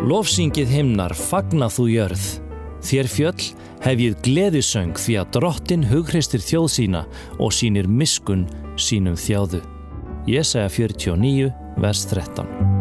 Lofsyngið himnar, fagna þú jörð. Þér fjöll hefjið gleðisöng því að Drottinn hugreistir þjóð sína og sýnir miskunn sínum þjáðu. Jesaja 49, vers 13.